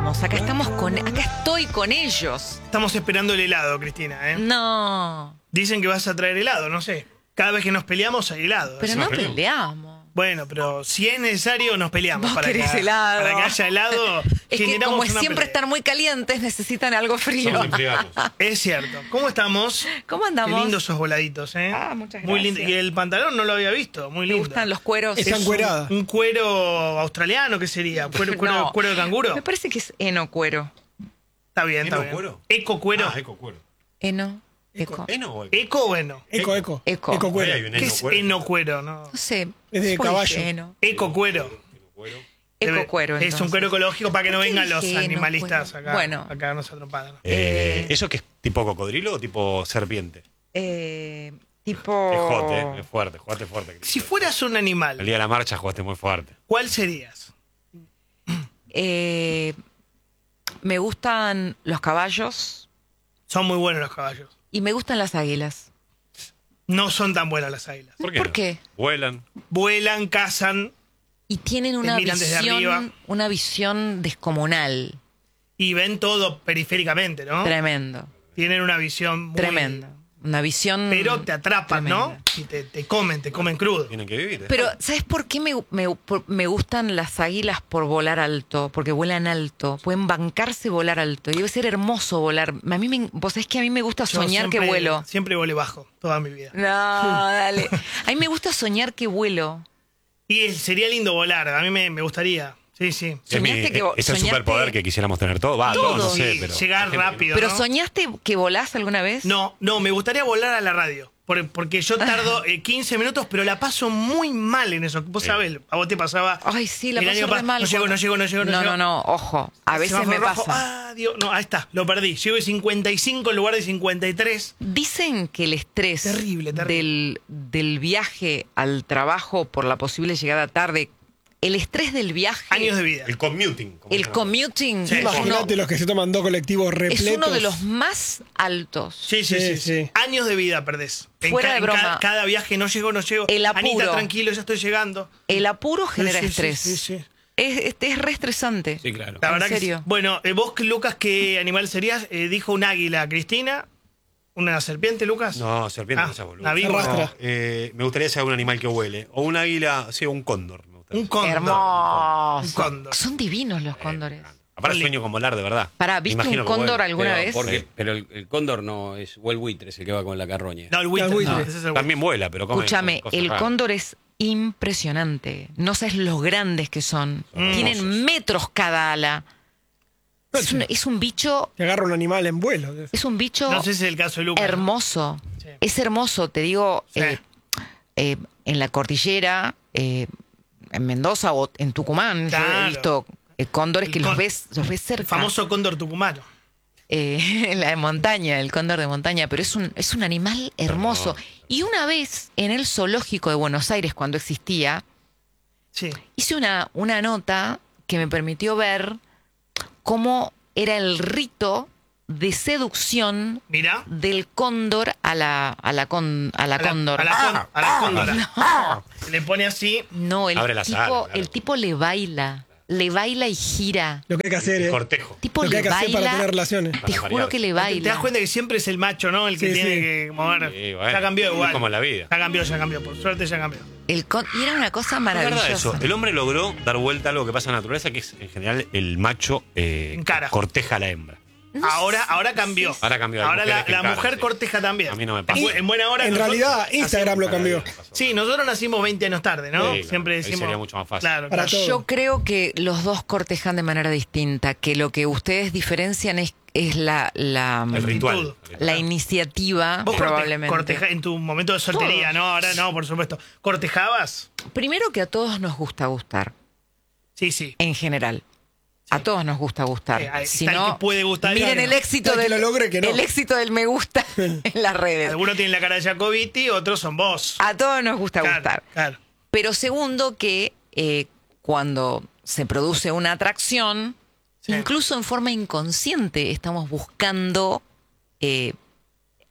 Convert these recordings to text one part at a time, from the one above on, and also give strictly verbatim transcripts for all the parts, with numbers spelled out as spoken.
estamos, acá estamos con, acá estoy con ellos. Estamos esperando el helado, Cristina, ¿eh? No. Dicen que vas a traer helado, no sé. Cada vez que nos peleamos hay helado. Pero Eso. no peleamos. Bueno, pero si es necesario nos peleamos. Vos Para querés que, helado. Para que haya helado. Es que generamos como una siempre pelea. están muy calientes, necesitan algo frío. Somos enfriados. Es cierto. ¿Cómo estamos? ¿Cómo andamos? Qué lindos esos voladitos, ¿eh? Ah, muchas Muy lindo. gracias. Y el pantalón no lo había visto. Muy Me lindo. gustan los cueros. Está Es un- encuerada. Un, cuero australiano, ¿qué sería? ¿Cuero, cuero, No, cuero de canguro? Me parece que es eno cuero. Está bien, está ¿Eno bien. cuero? Eco cuero. Ah, eco cuero. Eno, eco. ¿Eno o eco? Eco bueno. Eco, eco. Eco. Eco cuero. Ahí hay un ¿Qué eno es cuero. eno cuero? No. No sé. Es de soy caballo. eno. Eco cuero. Eno cuero. Eco Debe- cuero. Es un entonces. cuero ecológico para que no ¿Por qué vengan los dije eno animalistas cuero? acá. Bueno. Acá no se atropadan. Eh, ¿Eso qué es tipo cocodrilo o tipo serpiente? Eh, tipo. Es hot, ¿eh? Es fuerte, jugaste fuerte. Si fueras un El animal, día de la marcha jugaste muy fuerte. ¿cuál serías? Eh, me gustan los caballos Son muy buenos los caballos. y me gustan las águilas. No son tan buenas las águilas. ¿Por qué? ¿Por no? qué? Vuelan. Vuelan, cazan Y tienen una miran desde arriba. visión, una visión descomunal. y ven todo periféricamente, ¿no? Tremendo. Tienen una visión muy... Tremendo. Una visión. Pero te atrapan, ¿no? tremenda. Y te, te comen, te comen crudo. Tienen que vivir. ¿eh? Pero, ¿sabes por qué me, me- por- me gustan las águilas por volar alto? Porque vuelan alto. Pueden bancarse volar alto. Y debe ser hermoso volar. A mí me, vos sabés que a mí me gusta Yo soñar siempre- que vuelo. Siempre volé bajo, toda mi vida. No, dale. A mí me gusta soñar que vuelo. Y es- sería lindo volar, a mí me, me gustaría. Sí, sí. Es, mi- soñaste que vo- es el soñaste- superpoder que quisiéramos tener todos. Va, todos, no Todos. sé, Sí, pero. llegar hay gente que rápido. ¿Pero ¿no? soñaste que volás alguna vez? No, no, me gustaría volar a la radio. por- Porque yo tardo eh, quince minutos, pero la paso muy mal en eso. Vos Sí. sabés, a vos te pasaba. Ay, sí, la el paso año re pas- mal. No llego, cuando- no llego, no llego, no No, llego. no, no, ojo. A veces Semáforo me rojo, pasa. Ah, Dios, no, ahí está, lo perdí. Llego de cincuenta y cinco en lugar de cincuenta y tres. Dicen que el estrés Terrible, terrible. Del, del viaje al trabajo por la posible llegada tarde, el estrés del viaje, Años de vida. El commuting. como el se llama. commuting, Sí. es, uno, Imagínate los que se toman dos colectivos es repletos. uno de los más altos. Sí, sí, sí, Sí, sí. sí. Años de vida perdés. En Fuera ca- de en ca- broma. Cada, viaje no llego, no llego. El apuro. Anita, tranquilo, ya estoy llegando. El apuro genera Sí, sí, estrés. sí, sí, sí. Es, es, es re estresante. Sí, claro. La ¿En verdad que serio? sí. Bueno, eh, vos, Lucas, ¿qué animal serías? Eh, dijo un águila, Cristina. ¿Una serpiente, Lucas? No, serpiente Ah, no se boludo. la víbora. No, Arrastra. eh, me gustaría ser un animal que huele. O un águila, sí, un cóndor. Me gustaría. Un cóndor. Hermoso. Un cóndor. Son divinos los cóndores. Aparte sueño con volar, de verdad. Pará, Me ¿viste imagino un que cóndor vuelo. alguna Pero, vez? porque- Sí. pero el, el cóndor no es, o el buitre es el que va con la carroña. No, el buitre. El buitre. no, ese es el buitre. También vuela, pero come Escúchame, cosas el raras. cóndor es impresionante. No sabes los grandes que son. Son Tienen hermosos. metros cada ala. Es un, es un bicho, Te agarra un animal en vuelo. es un bicho No sé si es el caso de Lucas. hermoso. Sí. Es hermoso, te digo, Sí. eh, eh, en la cordillera, eh, en Mendoza o en Tucumán, yo Claro. he visto eh, cóndores El que los con- ves, los ves cerca. El famoso cóndor tucumano. Eh, la de montaña, el cóndor de montaña, pero es un, es un animal hermoso. Y una vez en el zoológico de Buenos Aires, cuando existía, Sí. hice una, una nota que me permitió ver cómo era el rito de seducción Mirá. del cóndor a la, a la, con, a la A la, cóndor. a la, con- a la cóndora. Se le pone así. No, el Abre las tipo, alas, claro. el tipo le baila, le baila y gira. Lo que hay que hacer, El ¿eh? cortejo. Tipo Lo que le hay que hacer para baila. tener relaciones. Te Para juro variar. que le Te baila. das cuenta que siempre es el macho, ¿no? El que Sí, tiene sí. que mover. Sí, bueno. Ya cambió igual. Es como la vida. Ya cambió, ya cambió. Por suerte ya cambió. El con- y era una cosa Es verdad maravillosa. eso. El hombre logró dar vuelta a algo que pasa en la naturaleza, que es en general el macho eh, Encara. corteja a la hembra. No Ahora, sé. ahora cambió. Ahora cambió, hay Ahora la, mujeres que la encaran, mujer sí. corteja también. A mí no me pasa. En, bu- en buena hora. En nosotros realidad, Instagram lo cambió. Sí, nosotros nacimos veinte años tarde, ¿no? Sí, Siempre ahí decimos. sería mucho más fácil. Claro, Para claro. todo. Yo creo que los dos cortejan de manera distinta, que lo que ustedes diferencian es, es la, la, El ritual. la iniciativa, Vos corte- probablemente. corteja en tu momento de soltería, Todos. ¿no? Ahora no, por supuesto. ¿Cortejabas? Primero que a todos nos gusta gustar, Sí, sí. en general. A todos nos gusta gustar. Sí, hay- si está el no, que puede gustar, miren claro. el éxito Está el que del lo logre, que no. el éxito del me gusta en las redes. Algunos tienen la cara de Jacobiti, otros son vos. A todos nos gusta Claro, gustar. claro. Pero segundo que eh, cuando se produce una atracción, Sí. incluso en forma inconsciente estamos buscando eh,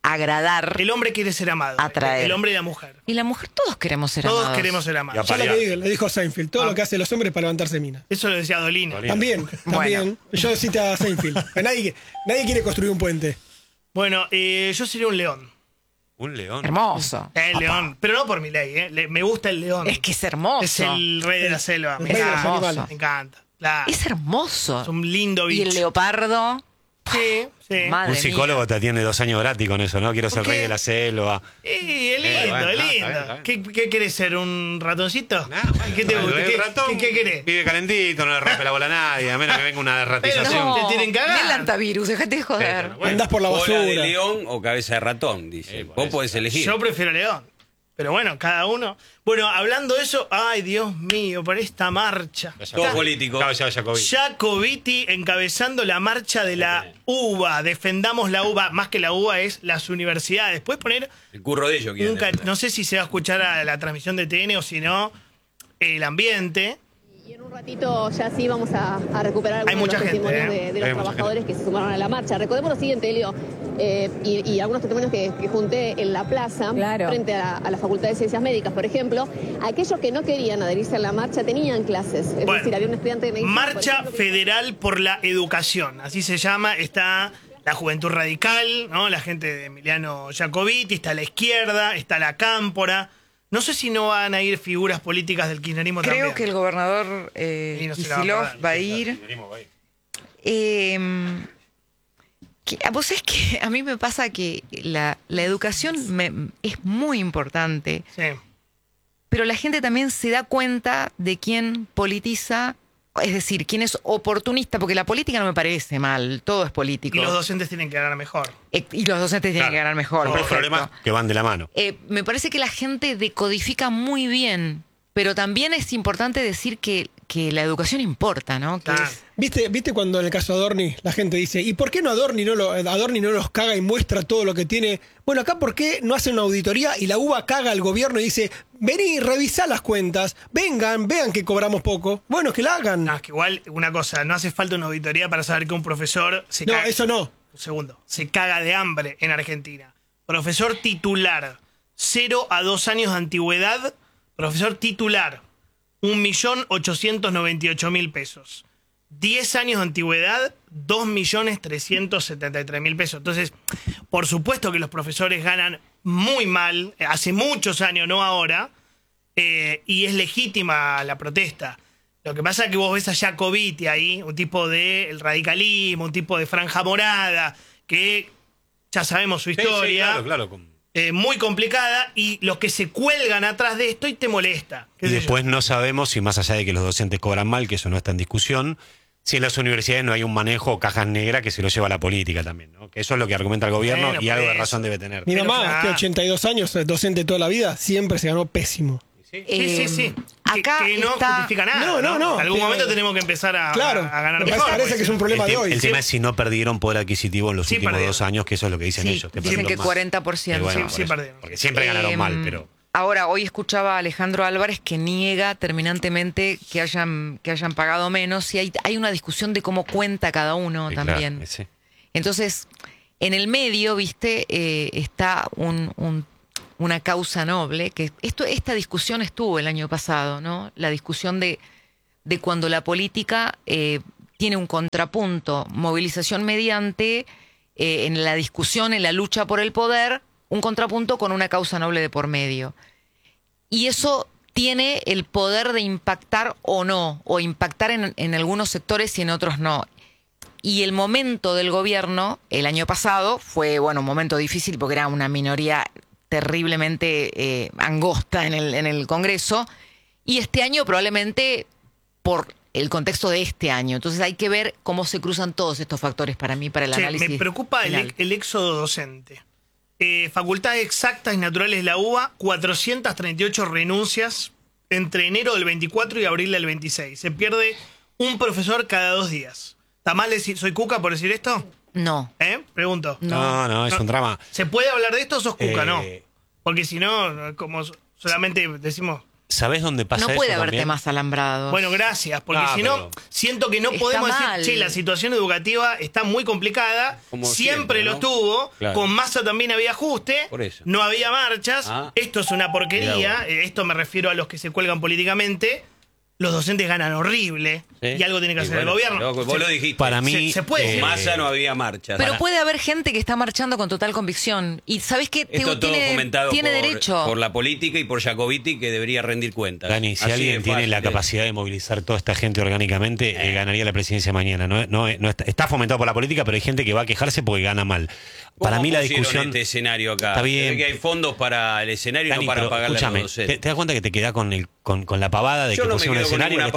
agradar. El hombre quiere ser amado. Atraer. El hombre y la mujer. Y la mujer, todos queremos ser Todos amados. queremos ser Y amados. Ya lo Parear. que digo, le dijo Seinfeld, todo Ah. lo que hacen los hombres para levantarse mina. Eso lo decía Dolina. Dolina. También, también. Yo cité a Seinfeld. Nadie, nadie quiere construir un puente. Bueno, eh, yo sería un león. Un león. Hermoso. El león. Pero no por mi ley, ¿eh? Le- me gusta el león. Es que es hermoso. Es el rey de la selva. Me rey de los encanta. animales. Me encanta. Claro. Es hermoso. Es un lindo Y bicho. el leopardo. Sí, sí. Madre Un psicólogo mía. te atiende dos años gratis con eso, ¿no? Quiero ser ¿Por qué? rey de la selva. Eh, es Eh, lindo, bueno, es no, lindo. está bien, está ¿Qué, ¿Qué querés ser? ¿Un ratoncito? Ah, bueno, ¿Qué te bueno, gusta? el ¿Qué, ratón qué- qué querés? Vive calentito, no le rompe la bola a nadie, a menos que venga una ratización. No. te tienen que cagar. El antivirus, déjate de joder. Bueno. Andás por la Cola basura. de león o cabeza de ratón, dice. Eh, por Vos eso. podés elegir. Yo prefiero león. Pero bueno, cada uno. Bueno, hablando de eso, ay, Dios mío, por esta marcha. Todo político. Caballero Jacobi. Jacobiti encabezando la marcha de la uva. Defendamos la uva. Más que la uva es las universidades. ¿Puedes poner El curro de ellos un quieren ca- defender. no sé si se va a escuchar a la transmisión de T N o si no, el ambiente. Y en un ratito ya sí vamos a, a recuperar algunos Hay mucha de los gente, testimonios ¿eh? de, de los Hay mucha trabajadores que se sumaron a la marcha. Recordemos lo siguiente, Elio, eh, y, y algunos testimonios que, que junté en la plaza, Claro. frente a la, a la Facultad de Ciencias Médicas, por ejemplo. Aquellos que no querían adherirse a la marcha tenían clases. Es Bueno, decir, había un estudiante de medicina, por Marcha ejemplo, que- Federal por la Educación, así se llama. Está la Juventud Radical, ¿no? La gente de Emiliano Jacobiti, está la izquierda, está la Cámpora. No sé si no van a ir figuras políticas del kirchnerismo Creo también. que el gobernador eh, Y no se la va a Kicillof pagar, va a sí, ir. Eh, que- vos es que a mí me pasa que la, la educación me- es muy importante, Sí. pero la gente también se da cuenta de quién politiza, es decir, quién es oportunista, porque la política no me parece mal, todo es político. Y los docentes tienen que ganar mejor. Eh, y los docentes tienen Claro. que ganar mejor. Son dos perfecto. problemas que van de la mano. Eh, me parece que la gente decodifica muy bien, pero también es importante decir que, que la educación importa, ¿no? Que Claro. es- ¿Viste, ¿Viste cuando en el caso de Adorni la gente dice, ¿y por qué no Adorni no, lo, Adorni no los caga y muestra todo lo que tiene? Bueno, acá ¿por qué no hacen una auditoría y la UBA caga al gobierno y dice, vení, revisá las cuentas, vengan, vean que cobramos poco? Bueno, que la hagan. No, es que igual, una cosa, no hace falta una auditoría para saber que un profesor se No, caga. eso no. Un segundo. Se caga de hambre en Argentina. Profesor titular, cero a dos años de antigüedad. Profesor titular, un millón ochocientos noventa y ocho mil pesos. diez años de antigüedad, dos millones trescientos setenta y tres mil pesos. Entonces, por supuesto que los profesores ganan muy mal, eh, hace muchos años, no ahora, eh, y es legítima la protesta. Lo que pasa es que vos ves a Jacobiti ahí, un tipo del radicalismo, un tipo de franja morada, que ya sabemos su Sí, sí, historia, claro, claro. con- eh, muy complicada, y los que se cuelgan atrás de esto y te molesta. qué Y sé yo. después no sabemos si más allá de que los docentes cobran mal, que eso no está en discusión, si en las universidades no hay un manejo o cajas negras que se lo lleva a la política también, ¿no? Que eso es lo que argumenta el gobierno Bueno, y por algo de eso. razón debe tener. Mi Pero mamá, claro. que ochenta y dos años, es docente toda la vida, siempre se ganó pésimo. Sí, sí, Eh, sí. acá que, que no está- justifica nada. No, no, no, En algún que- momento tenemos que empezar a, Claro, a, a ganar me mejor. parece porque que es un si- problema el, de te- hoy. el Sí. tema es si no perdieron poder adquisitivo en los Sí últimos perdieron. dos años, que eso es lo que dicen Sí, ellos. que dicen perdieron que más. cuarenta por ciento. Y bueno, Sí, por sí eso. perdieron. Porque siempre ganaron Eh, mal, pero... Ahora, hoy escuchaba a Alejandro Álvarez que niega terminantemente que hayan, que hayan pagado menos y hay, hay una discusión de cómo cuenta cada uno Sí, claro, también. sí. Entonces, en el medio, viste, eh, está un, un- una causa noble, que esto, esta discusión estuvo el año pasado, ¿no? La discusión de, de cuando la política eh, tiene un contrapunto, movilización mediante, eh, en la discusión, en la lucha por el poder, un contrapunto con una causa noble de por medio. Y eso tiene el poder de impactar o no, o impactar en, en algunos sectores y en otros no. Y el momento del gobierno, el año pasado, fue, bueno, un momento difícil porque era una minoría terriblemente eh, angosta en el, en el Congreso. Y este año probablemente por el contexto de este año. Entonces hay que ver cómo se cruzan todos estos factores para mí, para el Che, análisis. me preocupa el, final. el éxodo docente. Eh, Facultades Exactas y Naturales de la UBA, cuatrocientas treinta y ocho renuncias entre enero del veinticuatro y abril del veintiséis. Se pierde un profesor cada dos días. ¿Está mal decir soy Cuca por decir esto? No. ¿Eh? Pregunto. No, no, es un drama. ¿Se puede hablar de esto o sos Cuca, Eh, no? Porque si no, como solamente decimos... ¿Sabés dónde pasa No eso puede haber también? temas alambrados. Bueno, gracias, porque Ah, si no, pero- siento que no Está podemos mal. decir, che, la situación educativa está muy complicada, Como siempre, siempre, lo ¿no? estuvo, Claro. con Massa también había ajuste, Por eso. no había marchas, Ah. esto es una Mirá porquería, vos. eh, esto me refiero a los que se cuelgan políticamente, los docentes ganan horrible, ¿Sí? y algo tiene que Y hacer bueno, el gobierno. loco, vos Se- lo dijiste. Para mí, se- se puede eh, decir. Massa no había marchas. Pero Para- puede haber gente que está marchando con total convicción. Y ¿sabés qué? Te- Esto todo tiene fomentado tiene por, derecho. por la política y por Jacobiti, que debería rendir cuentas. Dani, si Así alguien de tiene fácil la es. capacidad de movilizar toda esta gente orgánicamente, eh, ganaría la presidencia mañana. No, no, no está, está fomentado por la política, pero hay gente que va a quejarse porque gana mal. Para ¿Cómo mí la pusieron discusión... este escenario acá? Está bien. Se ve que hay fondos para el escenario y Dani, no para pero pagarle a escúchame, los ¿te, docentes. te das cuenta que te queda con, el, con, con la pavada de Yo que no me pusieron un quedo con escenario? ninguna Le